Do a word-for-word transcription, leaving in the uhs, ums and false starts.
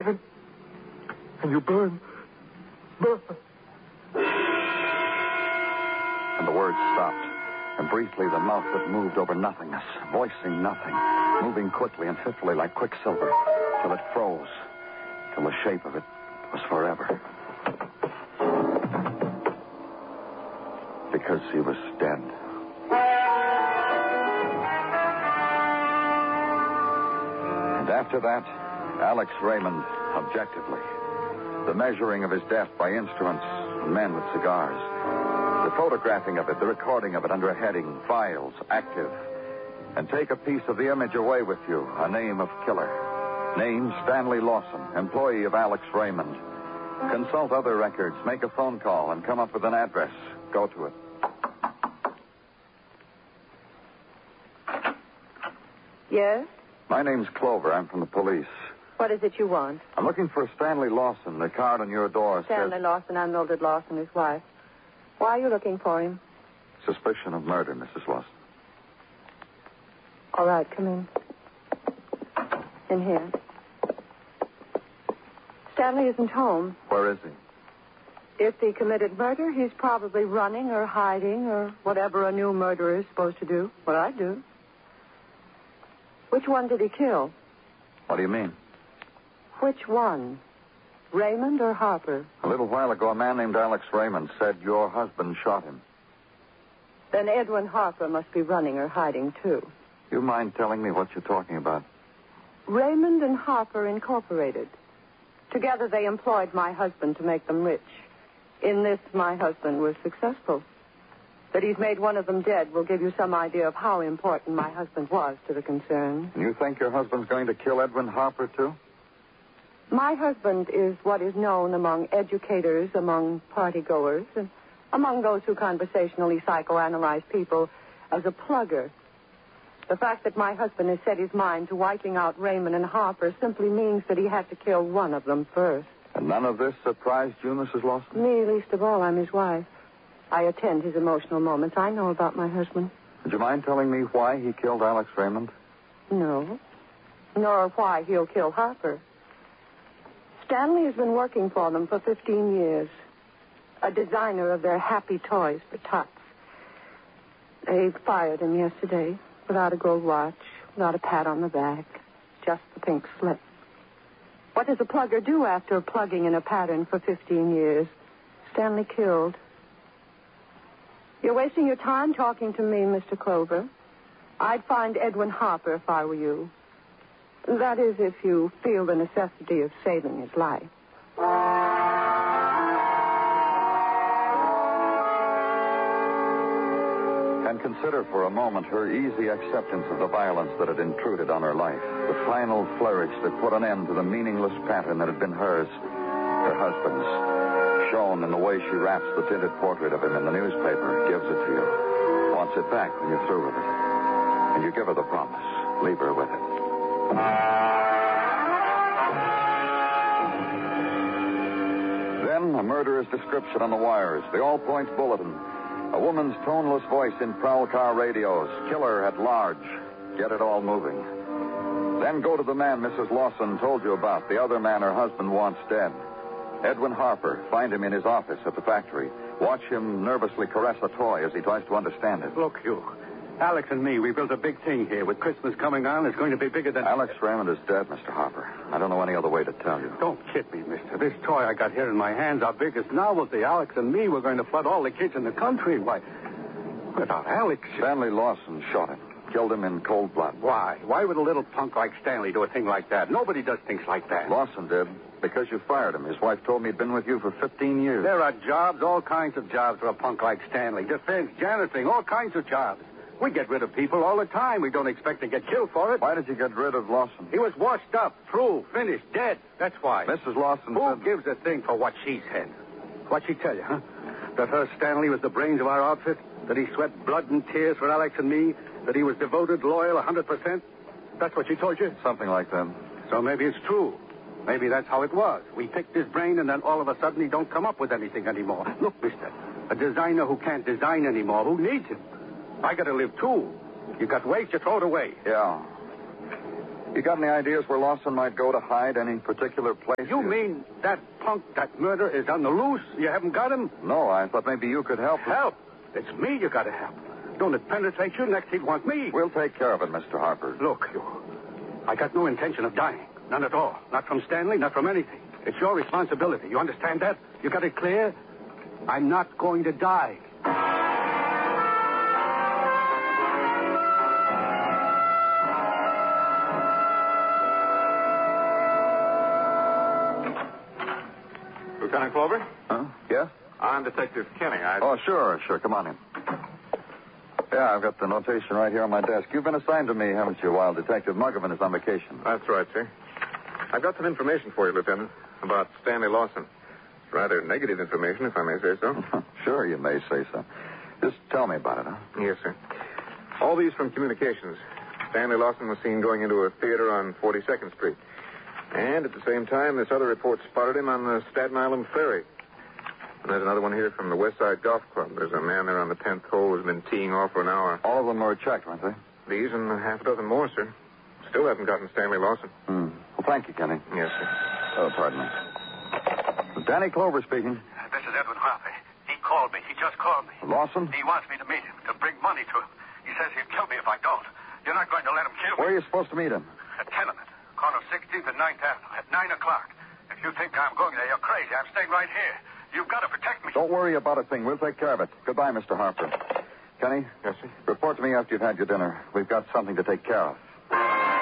And, and you burn. Burn. And the words stopped. And briefly, the mouth that moved over nothingness, voicing nothing, moving quickly and fitfully like quicksilver, till it froze, till the shape of it was forever. Because he was dead. And after that, Alex Raymond, objectively, the measuring of his death by instruments and men with cigars, the photographing of it, the recording of it under a heading, files, active, and take a piece of the image away with you, a name of killer. Name, Stanley Lawson, employee of Alex Raymond. Consult other records, make a phone call, and come up with an address. Go to it. Yes? My name's Clover. I'm from the police. What is it you want? I'm looking for Stanley Lawson. The card on your door Stanley says... Lawson, I'm Mildred Lawson, his wife. Why are you looking for him? Suspicion of murder, Missus Lawson. All right, come in. In here. Stanley isn't home. Where is he? If he committed murder, he's probably running or hiding or whatever a new murderer is supposed to do. What I do. Which one did he kill? What do you mean? Which one? Raymond or Harper? A little while ago, a man named Alex Raymond said your husband shot him. Then Edwin Harper must be running or hiding, too. You mind telling me what you're talking about? Raymond and Harper Incorporated. Together they employed my husband to make them rich. In this, my husband was successful. That he's made one of them dead will give you some idea of how important my husband was to the concern. And you think your husband's going to kill Edwin Harper, too? My husband is what is known among educators, among partygoers, and among those who conversationally psychoanalyze people as a plugger. The fact that my husband has set his mind to wiping out Raymond and Harper simply means that he had to kill one of them first. And none of this surprised you, Missus Lawson? Me, least of all. I'm his wife. I attend his emotional moments. I know about my husband. Would you mind telling me why he killed Alex Raymond? No. Nor why he'll kill Harper. Stanley has been working for them for fifteen years. A designer of their happy toys for tots. They fired him yesterday without a gold watch, without a pat on the back, just the pink slip. What does a plugger do after plugging in a pattern for fifteen years? Stanley killed. You're wasting your time talking to me, Mister Clover. I'd find Edwin Harper if I were you. That is, if you feel the necessity of saving his life. And consider for a moment her easy acceptance of the violence that had intruded on her life. The final flourish that put an end to the meaningless pattern that had been hers, her husband's, shown in the way she wraps the tinted portrait of him in the newspaper, gives it to you, wants it back when you're through with it. And you give her the promise. Leave her with it. Then a murderer's description on the wires, the All Points Bulletin, a woman's toneless voice in prowl car radios, killer at large, get it all moving. Then go to the man Missus Lawson told you about, the other man her husband wants dead. Edwin Harper, find him in his office at the factory. Watch him nervously caress a toy as he tries to understand it. Look, you. Alex and me, we built a big thing here. With Christmas coming on, it's going to be bigger than... Alex Raymond is dead, Mister Harper. I don't know any other way to tell you. Don't kid me, mister. This toy I got here in my hands, our biggest novelty. Alex and me, we're going to flood all the kids in the country. Why, without Alex... Stanley Lawson shot him. Killed him in cold blood. Why? Why would a little punk like Stanley do a thing like that? Nobody does things like that. Lawson did. Because you fired him. His wife told me he'd been with you for fifteen years. There are jobs, all kinds of jobs for a punk like Stanley. Defense, janitoring, all kinds of jobs. We get rid of people all the time. We don't expect to get killed for it. Why did you get rid of Lawson? He was washed up, through, finished, dead. That's why. Missus Lawson Who said... gives a thing for what she said? What'd she tell you, huh? That her Stanley was the brains of our outfit? That he sweat blood and tears for Alex and me? That he was devoted, loyal, one hundred percent? That's what she told you? Something like that. So maybe it's true. Maybe that's how it was. We picked his brain, and then all of a sudden he don't come up with anything anymore. Look, mister, a designer who can't design anymore, who needs him? I got to live, too. You got waste, you throw it away. Yeah. You got any ideas where Lawson might go to hide? Any particular place? You mean that punk, that murder, is on the loose? You haven't got him? No, I thought maybe you could help. Help? It's me you got to help. Don't it penetrate you? Next he'd want me. We'll take care of it, Mister Harper. Look, you... I got no intention of dying. None at all. Not from Stanley, not from anything. It's your responsibility. You understand that? You got it clear? I'm not going to die. Lieutenant Clover? Huh? Yes? I'm Detective Kenny. I... Oh, sure, sure. Come on in. Yeah, I've got the notation right here on my desk. You've been assigned to me, haven't you, while Detective Muggavan is on vacation? That's right, sir. I've got some information for you, Lieutenant, about Stanley Lawson. It's rather negative information, if I may say so. Sure, you may say so. Just tell me about it, huh? Yes, sir. All these from communications. Stanley Lawson was seen going into a theater on forty-second Street. And at the same time, this other report spotted him on the Staten Island ferry. And there's another one here from the West Side Golf Club. There's a man there on the tenth hole who's been teeing off for an hour. All of them were checked, weren't they? These and a half a dozen more, sir. Still haven't gotten Stanley Lawson. Hmm. Well, thank you, Kenny. Yes, sir. Oh, pardon me. Danny Clover speaking. This is Edwin Harvey. He called me. He just called me. Lawson? He wants me to meet him, to bring money to him. He says he'll kill me if I don't. You're not going to let him kill me? Where are you supposed to meet him? A tenement. Corner sixteenth and ninth Avenue at nine o'clock. If you think I'm going there, you're crazy. I'm staying right here. You've got to protect me. Don't worry about a thing. We'll take care of it. Goodbye, Mister Harper. Kenny? Yes, sir. Report to me after you've had your dinner. We've got something to take care of.